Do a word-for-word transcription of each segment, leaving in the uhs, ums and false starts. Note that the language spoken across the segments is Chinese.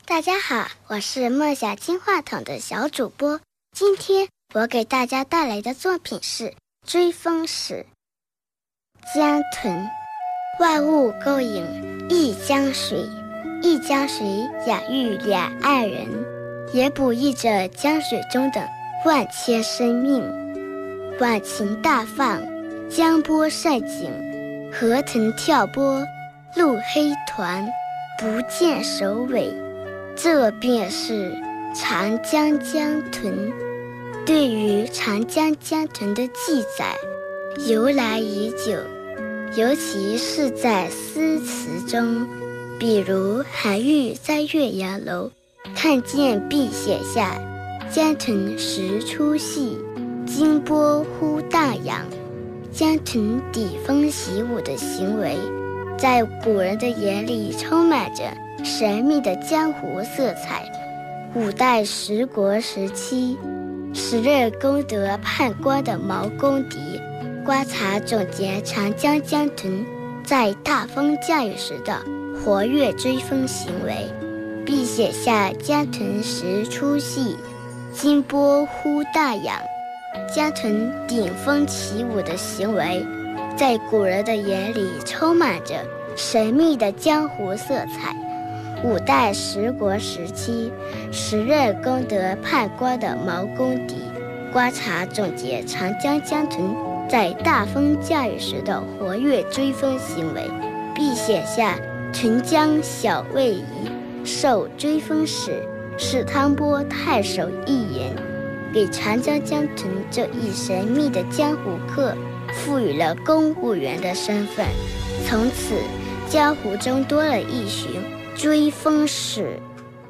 大家好，我是梦想金话筒的小主播。今天我给大家带来的作品是《追风使》。江豚，万物勾引一江水，一江水养育两岸人，也哺育着江水中的万千生命。晚晴大放，江波晒景，河豚跳波，陆黑团，不见首尾。这便是长江江豚。对于长江江豚的记载由来已久，尤其是在诗词中，比如韩愈在岳阳楼看见碧写下江豚时出戏，金波忽大扬。江豚抵风习舞的行为在古人的眼里充满着神秘的江湖色彩。五代十国时期，时任功德判官的毛公迪观察总结长江江豚在大风降雨时的活跃追风行为，并写下江豚时出戏，金波忽大扬。江豚顶风起舞的行为在古人的眼里充满着神秘的江湖色彩。五代十国时期，时任功德判官的毛公迪观察总结长江江豚在大风降雨时的活跃追风行为，并写下屯江小位移，受追风使史汤波太守一言，给长江江豚这一神秘的江湖客赋予了公务员的身份。从此江湖中多了一群追风使。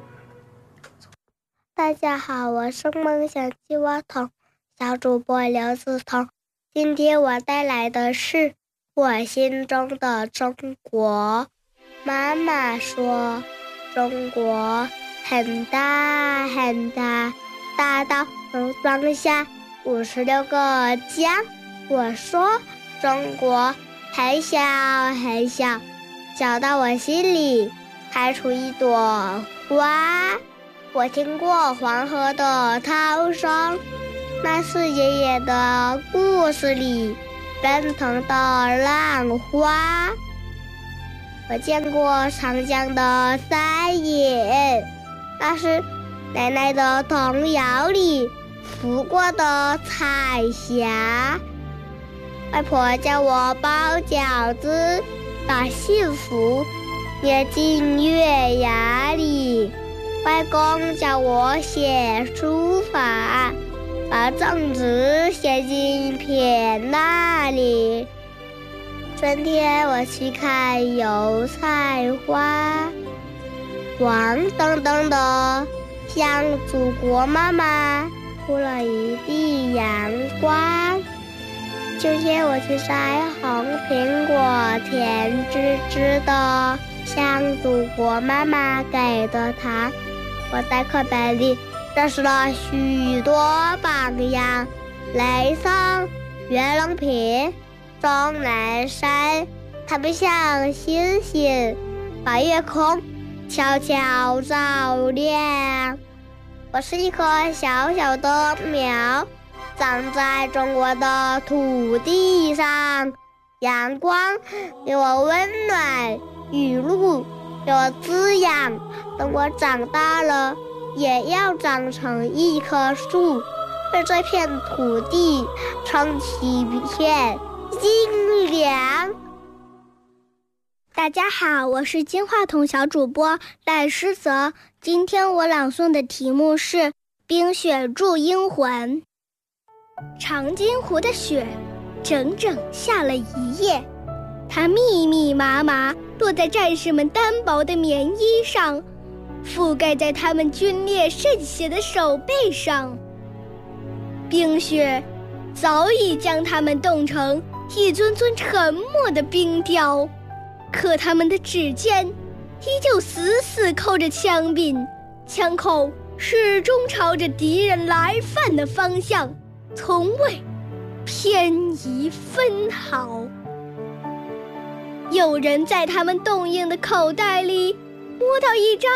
大家好，我是梦想金话筒小主播刘子彤。今天我带来的是我心中的中国。妈妈说，中国很大很大，大到能装下五十六个江。我说，中国很小很小，小到我心里开出一朵花。我听过黄河的涛声，那是爷爷的故事里奔腾的浪花。我见过长江的三眼，那是奶奶的童谣里浮过的彩霞。外婆教我包饺子，把幸福捏进月牙里。外公教我写书法，把正直写进撇捺里。春天我去看油菜花，黄澄澄的，像祖国妈妈铺了一地阳光。秋天我去摘红苹果，甜滋滋的，像祖国妈妈给的糖。我在课本里认识了许多榜样，雷声、袁隆平、钟南山，他们像星星，把夜空悄悄照亮。我是一棵小小的苗，长在中国的土地上，阳光给我温暖，雨露给我滋养。等我长大了，也要长成一棵树，为这片土地撑起一片阴凉。 大家好，我是金话筒小主播赖诗泽。今天我朗诵的题目是《冰雪铸英魂》。长津湖的雪整整下了一夜，它密密麻麻落在战士们单薄的棉衣上，覆盖在他们皲裂渗血的手背上。冰雪早已将他们冻成一尊尊沉默的冰雕，可他们的指尖依旧死死扣着枪柄，枪口始终朝着敌人来犯的方向，从未偏移分毫。有人在他们冻硬的口袋里摸到一张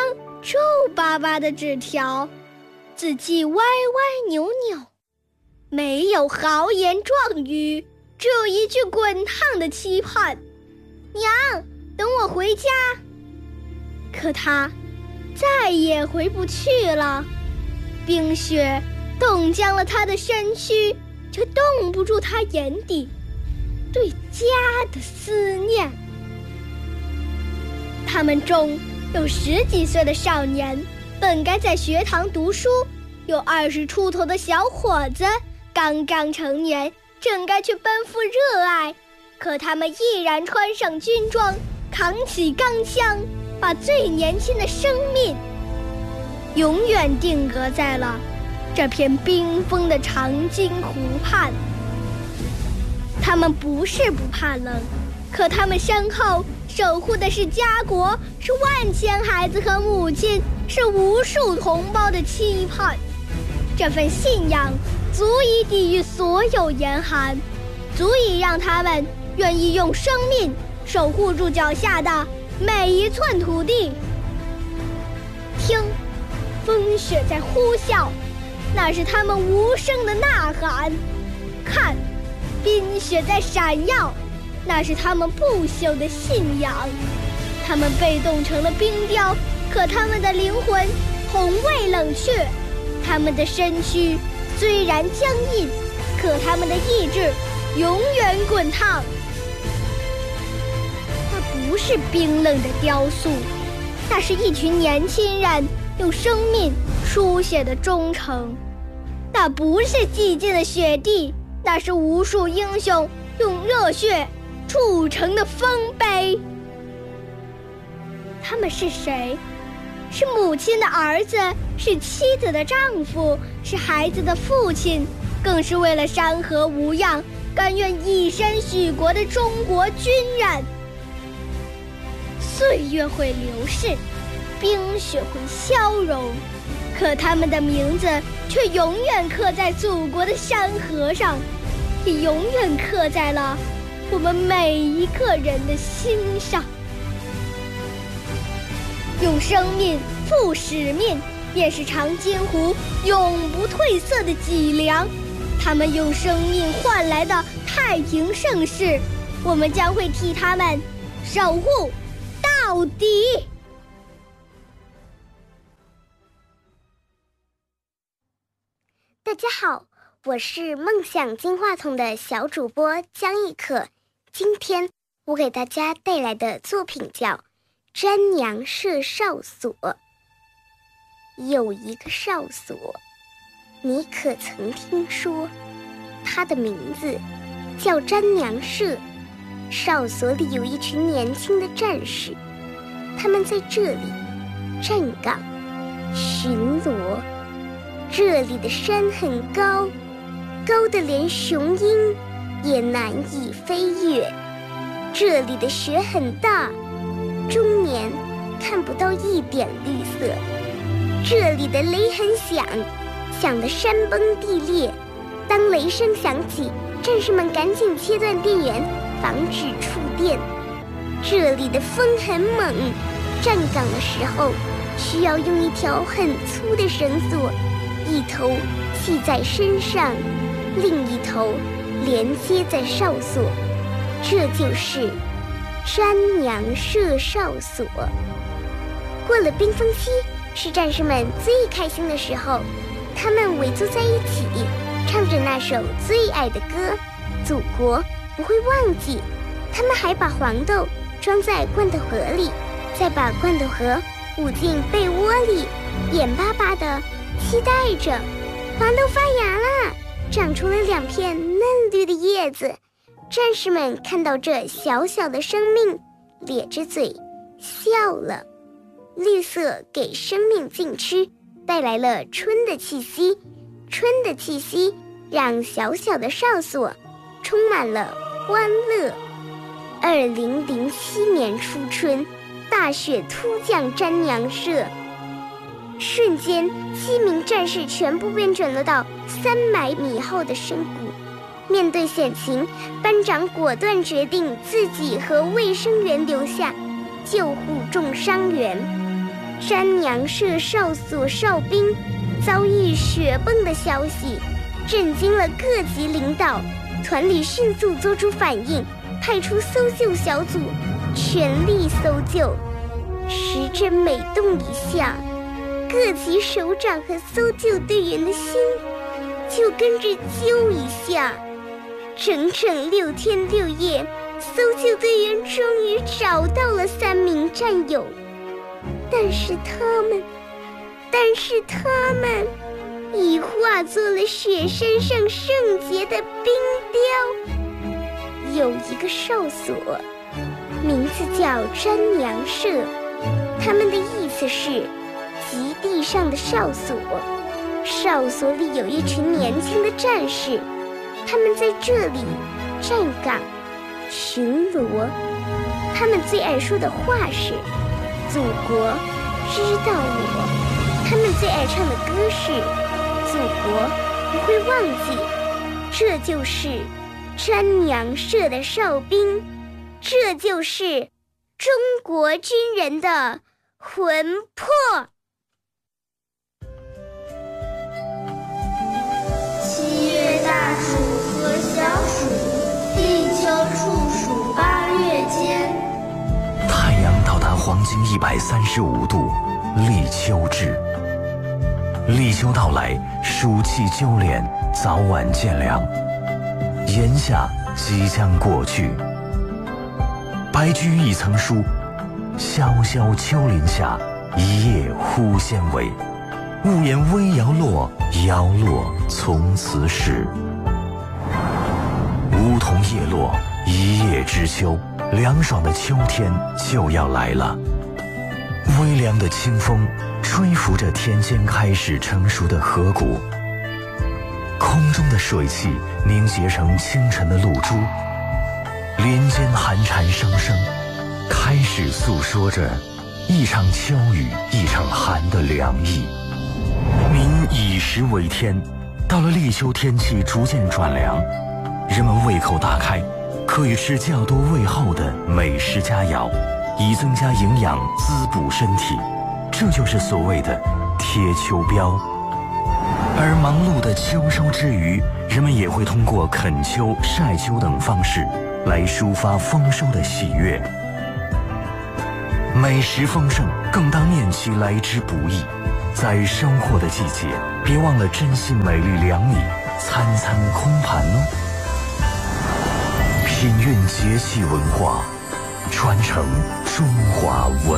皱巴巴的纸条，字迹歪歪扭扭，没有豪言壮语，只有一句滚烫的期盼：娘，等我回家。可他再也回不去了，冰雪冻僵了他的身躯，却冻不住他眼底对家的思念。他们中有十几岁的少年，本该在学堂读书；有二十出头的小伙子，刚刚成年，正该去奔赴热爱。可他们毅然穿上军装，扛起钢枪，把最年轻的生命永远定格在了这片冰封的长津湖畔。他们不是不怕冷，可他们身后守护的是家国，是万千孩子和母亲，是无数同胞的期盼。这份信仰足以抵御所有严寒，足以让他们愿意用生命守护住脚下的每一寸土地。听，风雪在呼啸，那是他们无声的呐喊；看，冰雪在闪耀，那是他们不朽的信仰。他们被冻成了冰雕，可他们的灵魂从未冷却；他们的身躯虽然僵硬，可他们的意志永远滚烫。那不是冰冷的雕塑，那是一群年轻人用生命书写的忠诚；那不是寂静的雪地，那是无数英雄用热血铸成的丰碑。他们是谁？是母亲的儿子，是妻子的丈夫，是孩子的父亲，更是为了山河无恙甘愿以身许国的中国军人。岁月会流逝，冰雪会消融，可他们的名字却永远刻在祖国的山河上，也永远刻在了我们每一个人的心上。用生命付使命，便是长津湖永不褪色的脊梁。他们用生命换来的太平盛世，我们将会替他们守护到底。 大家好，我是梦想金话筒的小主播江一可。今天我给大家带来的作品叫《詹娘设哨所》。有一个哨所，你可曾听说？它的名字叫詹娘社。哨所里有一群年轻的战士，他们在这里站岗、巡逻。这里的山很高，高的连雄鹰也难以飞越。这里的雪很大，终年看不到一点绿色。这里的雷很响，响得山崩地裂。当雷声响起，战士们赶紧切断电源，防止触电。这里的风很猛，站岗的时候需要用一条很粗的绳索，一头系在身上，另一头连接在哨所，这就是詹娘设哨所。过了冰封期，是战士们最开心的时候，他们围坐在一起，唱着那首最爱的歌，祖国不会忘记。他们还把黄豆装在罐头盒里，再把罐头盒捂进被窝里，眼巴巴地期待着。黄豆发芽了，长出了两片嫩绿的叶子。战士们看到这小小的生命，咧着嘴笑了。绿色给生命进吃，带来了春的气息。春的气息让小小的哨所充满了欢乐。二零零七年初春，大雪突降詹娘社，瞬间七名战士全部被转落到三百米后的深谷。面对险情，班长果断决定自己和卫生员留下，救护重伤员。 山娘社哨所哨兵遭遇雪崩的消息，震惊了各级领导。团里迅速做出反应，派出搜救小组，全力搜救。时针每动一下，各级首长和搜救队员的心就跟着揪一下。整整六天六夜，搜救队员终于找到了三名战友，但是他们，但是他们已化作了雪山上圣洁的冰雕。有一个哨所，名字叫瞻娘社，他们的意思是极地上的哨所。哨所里有一群年轻的战士，他们在这里站岗巡逻。他们最爱说的话是祖国知道我，他们最爱唱的歌是祖国不会忘记。这就是瞻娘社的哨兵，这就是中国军人的魂魄。 七月大暑和小暑，立秋处暑八月间。 太阳到达黄金一百三十五度，立秋至。立秋到来，暑气纠敛，早晚渐凉，炎夏即将过去。白居易曾书：萧萧秋林下，一夜忽先微。勿言微摇落，摇落从此始。梧桐叶落，一叶知秋，凉爽的秋天就要来了。微凉的清风吹拂着田间开始成熟的河谷，空中的水汽凝结成清晨的露珠，林间寒蝉声声，开始诉说着一场秋雨一场寒的凉意。民以食为天，到了立秋，天气逐渐转凉，人们胃口大开，可以吃较多味厚的美食佳肴，以增加营养，滋补身体。这就是所谓的贴秋膘。而忙碌的秋收之余，人们也会通过恳秋、晒秋等方式来抒发丰收的喜悦。美食丰盛，更当念其来之不易。在收获的季节，别忘了珍惜美丽粮米，餐餐空盘哦。品韵节气文化，传承中华文